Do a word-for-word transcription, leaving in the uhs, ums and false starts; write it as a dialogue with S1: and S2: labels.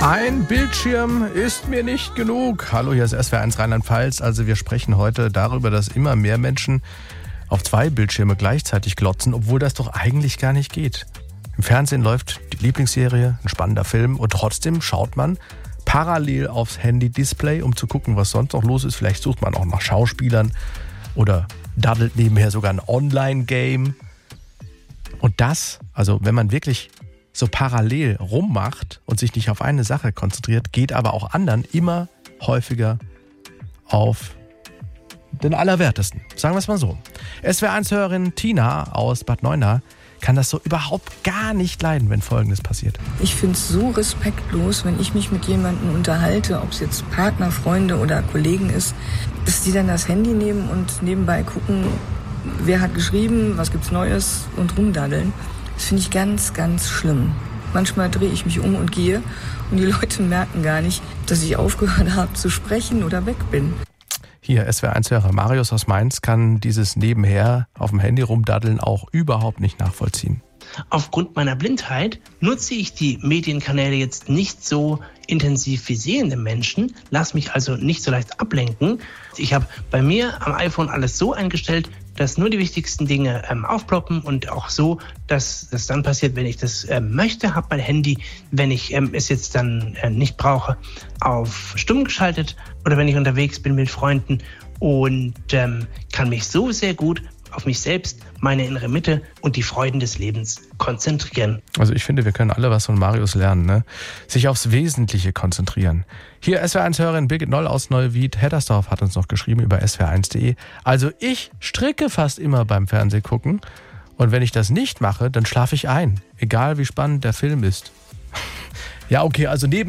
S1: Ein Bildschirm ist mir nicht genug. Hallo, hier ist S W R eins Rheinland-Pfalz. Also wir sprechen heute darüber, dass immer mehr Menschen auf zwei Bildschirme gleichzeitig glotzen, obwohl das doch eigentlich gar nicht geht. Im Fernsehen läuft die Lieblingsserie, ein spannender Film und trotzdem schaut man parallel aufs Handy-Display, um zu gucken, was sonst noch los ist. Vielleicht sucht man auch nach Schauspielern oder daddelt nebenher sogar ein Online-Game. Und das, also wenn man wirklich so parallel rummacht und sich nicht auf eine Sache konzentriert, geht aber auch anderen immer häufiger auf den Allerwertesten. Sagen wir es mal so. S W R eins-Hörerin Tina aus Bad Neuenahr kann das so überhaupt gar nicht leiden, wenn Folgendes passiert.
S2: Ich finde es so respektlos, wenn ich mich mit jemandem unterhalte, ob es jetzt Partner, Freunde oder Kollegen ist, dass die dann das Handy nehmen und nebenbei gucken, wer hat geschrieben, was gibt's Neues und rumdaddeln. Das finde ich ganz, ganz schlimm. Manchmal drehe ich mich um und gehe und die Leute merken gar nicht, dass ich aufgehört habe zu sprechen oder weg bin.
S1: Hier, S W R eins-Hörer Marius aus Mainz kann dieses nebenher auf dem Handy rumdaddeln auch überhaupt nicht nachvollziehen.
S3: Aufgrund meiner Blindheit nutze ich die Medienkanäle jetzt nicht so intensiv wie sehende Menschen, lasse mich also nicht so leicht ablenken. Ich habe bei mir am iPhone alles so eingestellt, dass nur die wichtigsten Dinge ähm, aufploppen und auch so, dass das dann passiert, wenn ich das ähm, möchte. Habe mein Handy, wenn ich ähm, es jetzt dann äh, nicht brauche, auf stumm geschaltet oder wenn ich unterwegs bin mit Freunden und ähm, kann mich so sehr gut auf mich selbst, meine innere Mitte und die Freuden des Lebens konzentrieren.
S1: Also ich finde, wir können alle was von Marius lernen, ne? Sich aufs Wesentliche konzentrieren. Hier S W R eins-Hörerin Birgit Noll aus Neuwied-Heddersdorf hat uns noch geschrieben über S W R eins punkt de. Also ich stricke fast immer beim Fernsehgucken und wenn ich das nicht mache, dann schlafe ich ein. Egal wie spannend der Film ist. Ja, okay, also neben